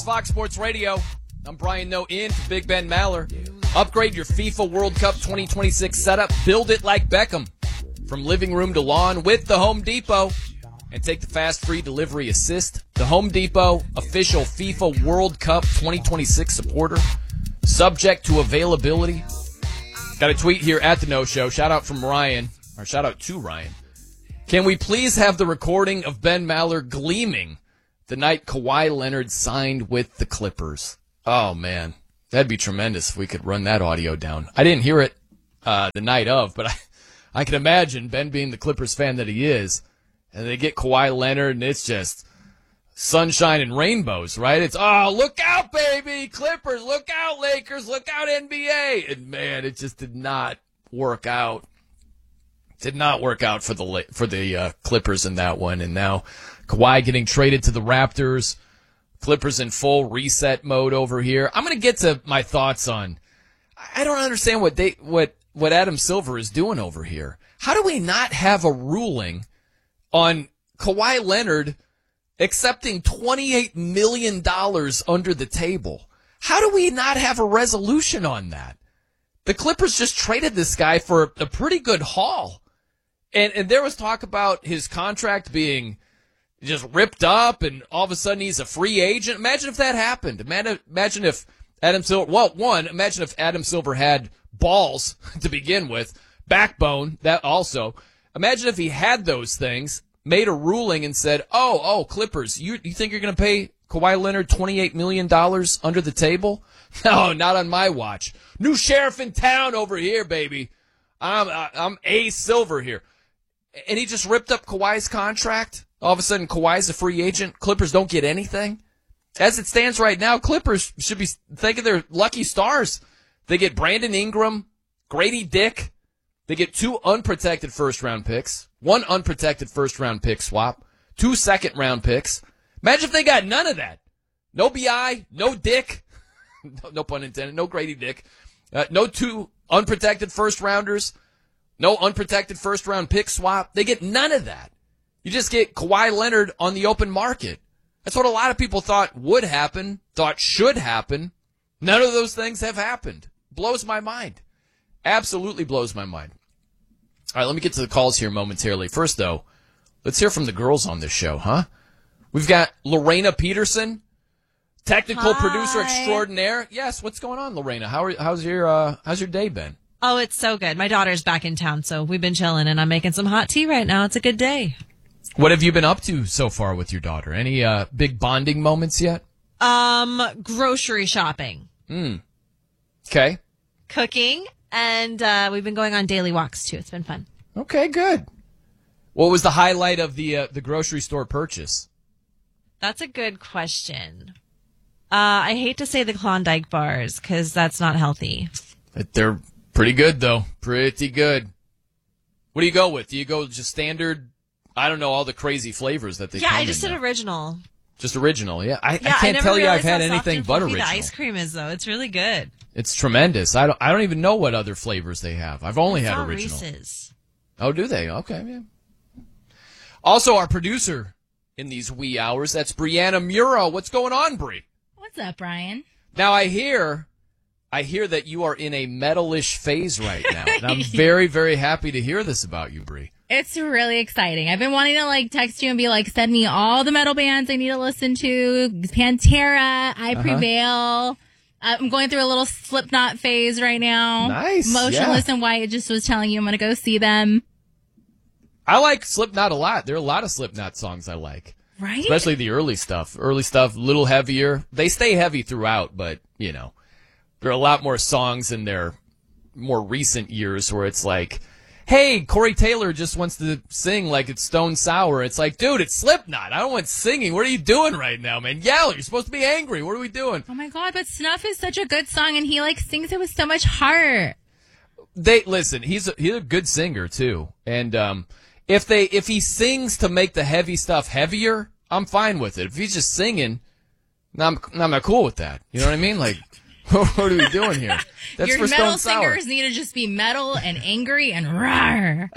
Fox Sports Radio. I'm Brian Noe in for Big Ben Maller. Upgrade your FIFA World Cup 2026 setup. Build it like Beckham. From living room to lawn with the Home Depot. And take the fast free delivery assist. The Home Depot, official FIFA World Cup 2026 supporter. Subject to availability. Got a tweet here at the No Show. Shout out from Ryan. Or shout out to Ryan. Can we please have the recording of Ben Maller gleaming the night Kawhi Leonard signed with the Clippers? Oh, man. That'd be tremendous if we could run that audio down. I didn't hear it the night of, but I can imagine Ben being the Clippers fan that he is. And they get Kawhi Leonard, and it's just sunshine and rainbows, right? It's, oh, look out, baby! Clippers, look out, Lakers, look out, NBA! And, man, it just did not work out. Did not work out for the Clippers in that one. And now Kawhi getting traded to the Raptors. Clippers in full reset mode over here. I'm going to get to my thoughts on. I don't understand what Adam Silver is doing over here. How do we not have a ruling on Kawhi Leonard accepting $28 million under the table? How do we not have a resolution on that? The Clippers just traded this guy for a pretty good haul. And there was talk about his contract being just ripped up and all of a sudden he's a free agent. Imagine if that happened. Imagine if Adam Silver, imagine if Adam Silver had balls to begin with, backbone, that also. Imagine if he had those things, made a ruling and said, oh, Clippers, you think you're going to pay Kawhi Leonard $28 million under the table? No, not on my watch. New sheriff in town over here, baby. I'm A. Silver here. And he just ripped up Kawhi's contract. All of a sudden, Kawhi's a free agent. Clippers don't get anything. As it stands right now, Clippers should be thanking their lucky stars. They get Brandon Ingram, Grady Dick. They get 2 unprotected first-round picks, 1 unprotected first-round pick swap, 2 second-round picks. Imagine if they got none of that. No BI, no Dick, no pun intended, no Grady Dick, no 2 unprotected first-rounders, no unprotected first-round pick swap. They get none of that. You just get Kawhi Leonard on the open market. That's what a lot of people thought would happen, thought should happen. None of those things have happened. Blows my mind. Absolutely blows my mind. All right, let me get to the calls here momentarily. First, though, let's hear from the girls on this show, huh? We've got Lorena Peterson, technical producer extraordinaire. Yes, what's going on, Lorena? How's your day been? Oh, it's so good. My daughter's back in town, so we've been chilling, and I'm making some hot tea right now. It's a good day. What have you been up to so far with your daughter? Any big bonding moments yet? Grocery shopping. Okay. Cooking, and we've been going on daily walks, too. It's been fun. Okay, good. What was the highlight of the grocery store purchase? That's a good question. I hate to say the Klondike bars, because that's not healthy. They're pretty good, though. Pretty good. What do you go with? Do you go just standard? I don't know all the crazy flavors that they come in. Yeah, I just did original. Just original, yeah. I can't tell you I've had anything but original. The ice cream is, though. It's really good. It's tremendous. I don't even know what other flavors they have. I've only had original. Reese's. Oh, do they? Okay, yeah. Also, our producer in these wee hours, that's Brianna Muro. What's going on, Bri? What's up, Brian? Now, I hear that you are in a metalish phase right now, and I'm very, very happy to hear this about you, Bri. It's really exciting. I've been wanting to text you and be like, send me all the metal bands I need to listen to. Pantera, I Prevail. I'm going through a little Slipknot phase right now. Nice. Motionless and White just was telling you I'm going to go see them. I like Slipknot a lot. There are a lot of Slipknot songs I like. Right? Especially the early stuff. Early stuff, a little heavier. They stay heavy throughout, but, there are a lot more songs in their more recent years where it's like, hey, Corey Taylor just wants to sing like it's Stone Sour. It's like, dude, it's Slipknot. I don't want singing. What are you doing right now, man? Yell. You're supposed to be angry. What are we doing? Oh, my God. But Snuff is such a good song, and he, sings it with so much heart. Listen, he's a good singer, too. And if he sings to make the heavy stuff heavier, I'm fine with it. If he's just singing, I'm not cool with that. You know what I mean? What are we doing here? That's Your for metal Stone Sour. singers need to just be metal and angry and rawr.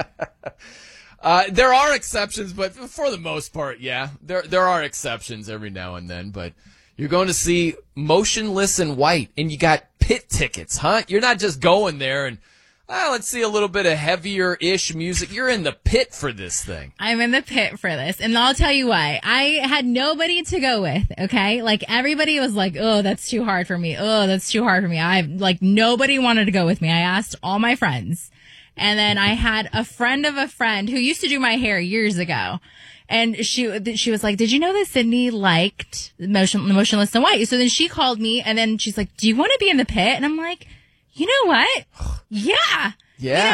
There are exceptions, but for the most part, yeah, there are exceptions every now and then. But You're going to see Motionless in White, and you got pit tickets, huh? You're not just going there and, let's see a little bit of heavier-ish music. You're in the pit for this thing. I'm in the pit for this. And I'll tell you why. I had nobody to go with, okay? Like, everybody was like, oh, that's too hard for me. Oh, that's too hard for me. Nobody wanted to go with me. I asked all my friends. And then I had a friend of a friend who used to do my hair years ago. And she was like, did you know that Sydney liked Motionless in White? So then she called me, and then she's like, do you want to be in the pit? And I'm like, you know what? Yeah. Yeah.